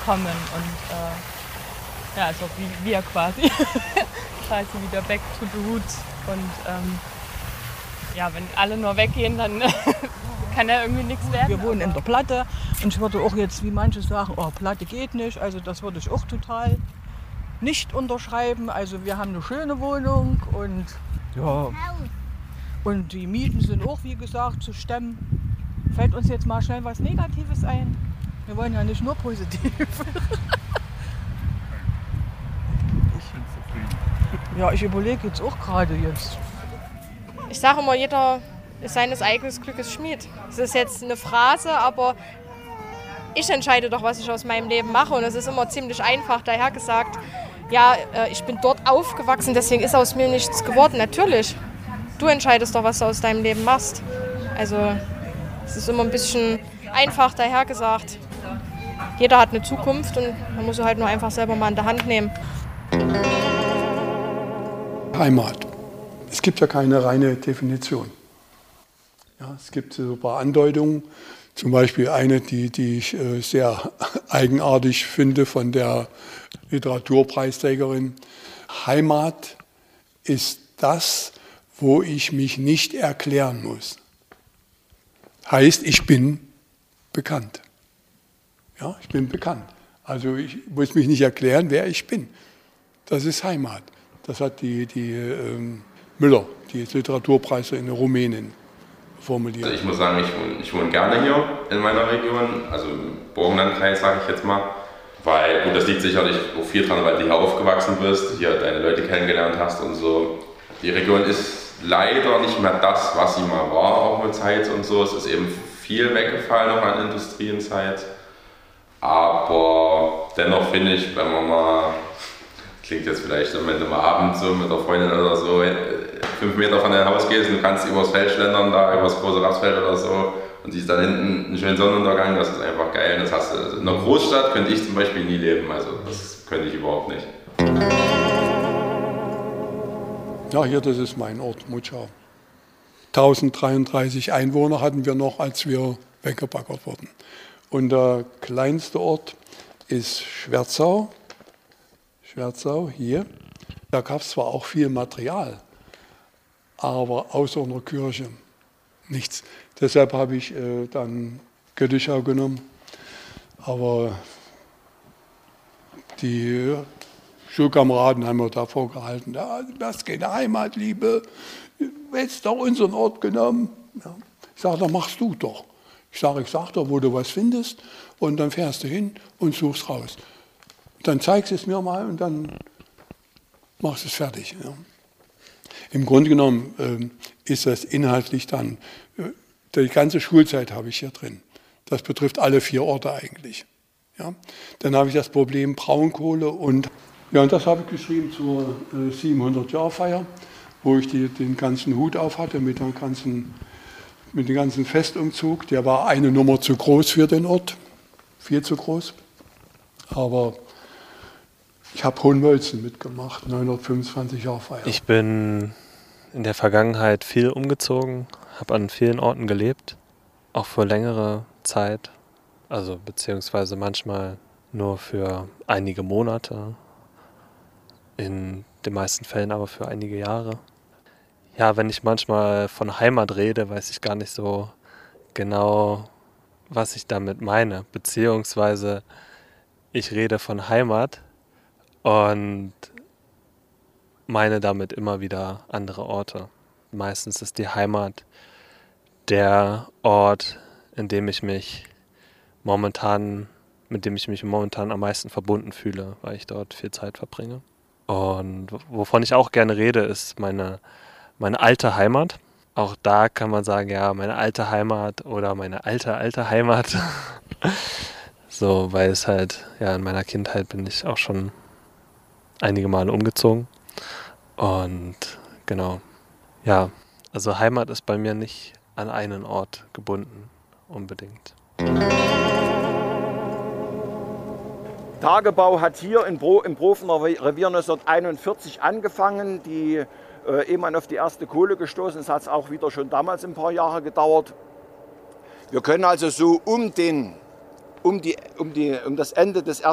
kommen und also wie wir quasi, quasi wieder back to the roots. Und wenn alle nur weggehen, dann kann ja irgendwie nichts werden. Wir wohnen in der Platte und ich würde auch jetzt, wie manche sagen, oh, Platte geht nicht, also das würde ich auch total nicht unterschreiben. Also wir haben eine schöne Wohnung und ja, und die Mieten sind auch, wie gesagt, zu stemmen. Fällt uns jetzt mal schnell was Negatives ein? Wir wollen ja nicht nur positiv. Ich bin zufrieden. Ja, ich überlege jetzt auch gerade jetzt. Ich sage immer, jeder ist seines eigenen Glückes Schmied. Das ist jetzt eine Phrase, aber ich entscheide doch, was ich aus meinem Leben mache. Und es ist immer ziemlich einfach dahergesagt. Ja, ich bin dort aufgewachsen, deswegen ist aus mir nichts geworden. Natürlich, du entscheidest doch, was du aus deinem Leben machst. Also es ist immer ein bisschen einfach dahergesagt. Jeder hat eine Zukunft und man muss sie halt nur einfach selber mal in der Hand nehmen. Heimat. Es gibt ja keine reine Definition. Ja, es gibt so ein paar Andeutungen, zum Beispiel eine, die ich sehr eigenartig finde von der Literaturpreisträgerin. Heimat ist das, wo ich mich nicht erklären muss. Heißt, ich bin bekannt. Ja, ich bin bekannt. Also ich muss mich nicht erklären, wer ich bin. Das ist Heimat. Das hat die Müller, die Literaturpreisträgerin in Rumänien, formuliert. Also ich muss sagen, ich wohne gerne hier in meiner Region, also im Burgenlandkreis, sage ich jetzt mal. Weil, gut, das liegt sicherlich auch viel dran, weil du hier aufgewachsen bist, hier deine Leute kennengelernt hast und so. Die Region ist leider nicht mehr das, was sie mal war, auch mit Zeit und so. Es ist eben viel weggefallen noch an Industrienzeit. Aber dennoch finde ich, wenn man mal, klingt jetzt vielleicht, wenn du mal abends so mit der Freundin oder so 5 Meter von deinem Haus gehst und du kannst übers Feld schlendern, da übers große Rapsfeld oder so und siehst dann hinten einen schönen Sonnenuntergang, das ist einfach geil. Das hast du, also in einer Großstadt könnte ich zum Beispiel nie leben, also das könnte ich überhaupt nicht. Ja, hier, das ist mein Ort, Mutschau. 1033 Einwohner hatten wir noch, als wir weggebaggert wurden. Und der kleinste Ort ist Schwerzau. Schwerzau, hier. Da gab es zwar auch viel Material, aber außer einer Kirche nichts. Deshalb habe ich dann Göttischau genommen. Aber die Schulkameraden haben mir davor gehalten, ja, du hast keine Heimatliebe, du hättest doch unseren Ort genommen. Ja. Ich sage, dann machst du doch. Ich sag doch, wo du was findest und dann fährst du hin und suchst raus. Dann zeigst du es mir mal und dann machst du es fertig. Ja. Im Grunde genommen ist das inhaltlich dann, die ganze Schulzeit habe ich hier drin. Das betrifft alle 4 Orte eigentlich. Ja. Dann habe ich das Problem Braunkohle und das habe ich geschrieben zur 700-Jahr-Feier, wo ich den ganzen Hut auf hatte mit dem ganzen Festumzug. Der war eine Nummer zu groß für den Ort, viel zu groß. Aber ich habe Hohenmölzen mitgemacht, 925-Jahr-Feier. Ich bin in der Vergangenheit viel umgezogen, habe an vielen Orten gelebt, auch für längere Zeit, also beziehungsweise manchmal nur für einige Monate, in den meisten Fällen aber für einige Jahre. Ja, wenn ich manchmal von Heimat rede, weiß ich gar nicht so genau, was ich damit meine, beziehungsweise ich rede von Heimat und meine damit immer wieder andere Orte. Meistens ist die Heimat der Ort, mit dem ich mich momentan am meisten verbunden fühle, weil ich dort viel Zeit verbringe. Und wovon ich auch gerne rede, ist meine alte Heimat. Auch da kann man sagen, ja, meine alte Heimat oder meine alte Heimat. So, weil es halt, ja, in meiner Kindheit bin ich auch schon einige Male umgezogen. Und genau, ja, also Heimat ist bei mir nicht an einen Ort gebunden, unbedingt. Tagebau hat hier im Profener Revier 1941 angefangen. Ehe man auf die erste Kohle gestoßen ist, hat es auch wieder schon damals ein paar Jahre gedauert. Wir können also so um das Ende des